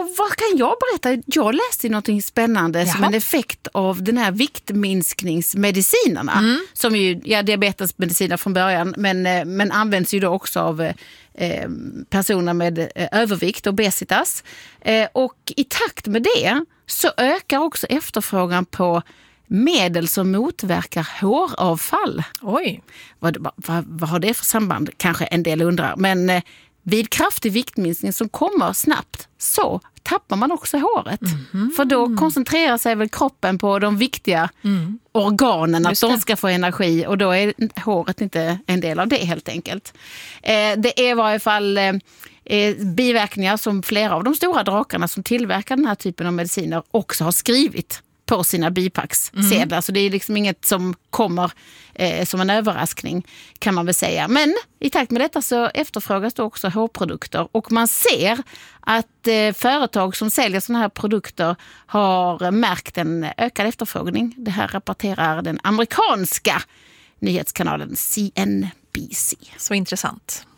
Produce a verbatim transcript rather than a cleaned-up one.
och vad kan jag berätta? Jag läste något spännande Jaha. som en effekt av den här viktminskningsmedicinerna. Mm. Som ju, ja, diabetesmediciner från början, men, men används ju då också av eh, personer med eh, övervikt, obesitas. Eh, och i takt med det så ökar också efterfrågan på medel som motverkar håravfall. Oj. Vad, vad, vad har det för samband? Kanske en del undrar. Men eh, vid kraftig viktminskning som kommer snabbt så tappar man också håret. Mm-hmm. För då koncentrerar sig väl kroppen på de viktiga mm. organen, att de ska få energi, och då är håret inte en del av det helt enkelt. Eh, det är i varje fall eh, biverkningar som flera av de stora drakarna som tillverkar den här typen av mediciner också har skrivit på sina bipackssedlar. Mm. Så det är liksom inget som kommer eh, som en överraskning, kan man väl säga. Men i takt med detta så efterfrågas det också hårprodukter. Och man ser att eh, företag som säljer sådana här produkter har märkt en ökad efterfrågning. Det här rapporterar den amerikanska nyhetskanalen C N B C. Så intressant.